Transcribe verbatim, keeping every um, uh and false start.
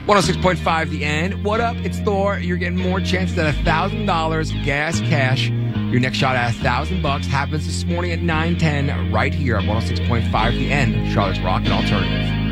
one oh six point five The End. What up? It's Thor. You're getting more chances at one thousand dollars gas cash. Your next shot at one thousand bucks happens this morning at nine ten right here at one oh six point five The End, Charlotte's Rock and Alternative.